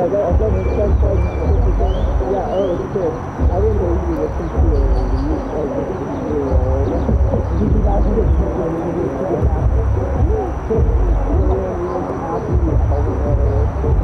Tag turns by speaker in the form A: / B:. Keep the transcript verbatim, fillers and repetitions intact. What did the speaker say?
A: I got, I got some, some, yeah, oh, it's good. I didn't know you were from here.